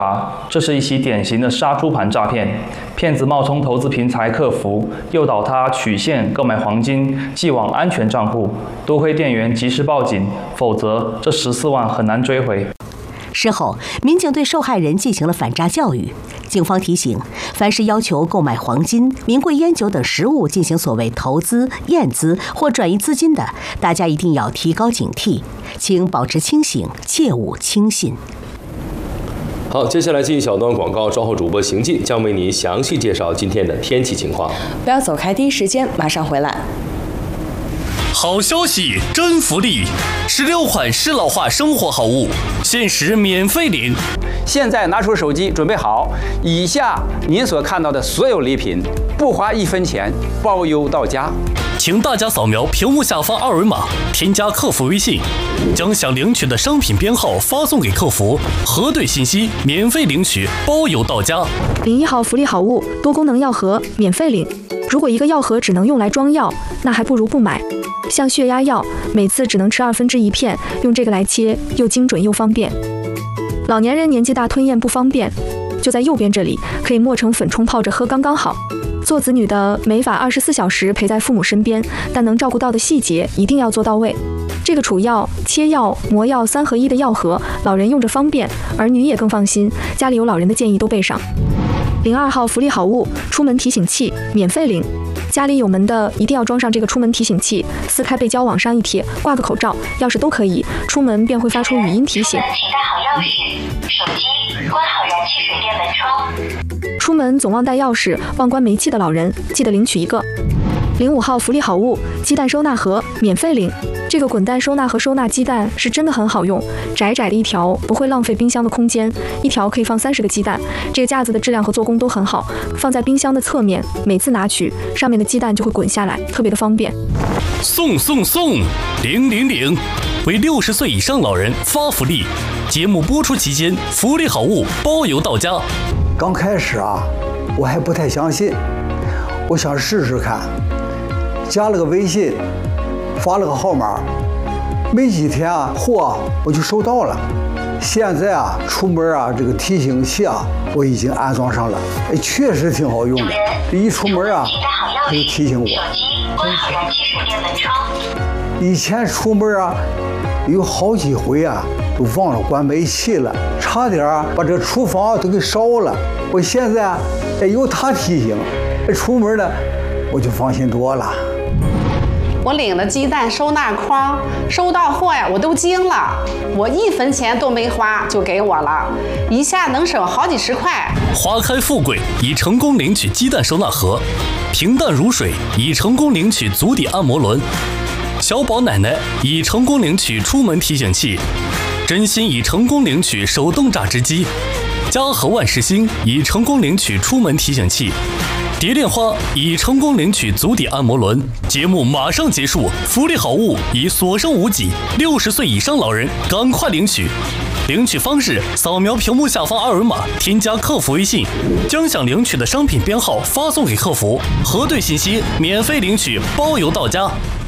这是一起典型的杀猪盘诈骗，骗子冒充投资平台客服，诱导他取现购买黄金，寄往安全账户。多亏店员及时报警，否则这14万很难追回。 事后，民警对受害人进行了反诈教育。警方提醒，凡是要求购买黄金、名贵烟酒等实物进行所谓投资、验资或转移资金的，大家一定要提高警惕，请保持清醒，切勿轻信。 好，接下来进一小段广告，稍后主播邢进将为您详细介绍今天的天气情况。 不要走开，第一时间马上回来。 好消息，真福利！16款适老化生活好物，限时免费领。 现在拿出手机，准备好，以下您所看到的所有礼品，不花1分钱，包邮到家。 请大家扫描屏幕下方二维码，添加客服微信，将想领取的商品编号发送给客服，核对信息，免费领取，包邮到家。 领1号福利好物，多功能药盒，免费领。如果一个药盒只能用来装药，那还不如不买。像血压药，每次只能吃1/2片，用这个来切，又精准又方便。老年人年纪大吞咽不方便，就在右边这里，可以磨成粉冲泡着喝刚刚好。做子女的没法24小时陪在父母身边，但能照顾到的细节一定要做到位。这个储药、切药、磨药3合1的药盒，老人用着方便，儿女也更放心。家里有老人的建议都备上。领2号福利好物，出门提醒器，免费领。家里有门的一定要装上这个出门提醒器，撕开背胶往上一贴，挂个口罩、钥匙都可以，出门便会发出语音提醒。 请带好钥匙、手机，关好燃气水电门窗。 出门总忘带钥匙、忘关煤气的老人，记得领取一个。领5号福利好物，鸡蛋收纳盒，免费领。这个滚蛋收纳盒收纳鸡蛋是真的很好用，窄窄的一条不会浪费冰箱的空间，一条可以放30个鸡蛋。这个架子的质量和做工都很好，放在冰箱的侧面，每次拿取上面的鸡蛋就会滚下来，特别的方便。 送！领！为60岁以上老人发福利，节目播出期间福利好物包邮到家。 刚开始我还不太相信，我想试试看，加了个微信，发了个号码，没几天货我就收到了。现在出门这个提醒器我已经安装上了，确实挺好用的。一出门它就提醒我。 手机关好燃气水电门窗。 以前出门有好几回都忘了关煤气了，差点把这厨房都给烧了。我现在有它提醒，出门呢我就放心多了。 我领了鸡蛋收纳筐，收到货我都惊了，我1分钱都没花就给我了，一下能省好几十块。 花开富贵已成功领取鸡蛋收纳盒，平淡如水已成功领取足底按摩轮，小宝奶奶已成功领取出门提醒器，真心已成功领取手动榨汁机，嘉禾万事兴已成功领取出门提醒器，蝶恋花已成功领取足底按摩轮。节目马上结束，福利好物已所剩无几，60岁以上老人赶快领取。领取方式：扫描屏幕下方二维码，添加客服微信，将想领取的商品编号发送给客服，核对信息，免费领取，包邮到家。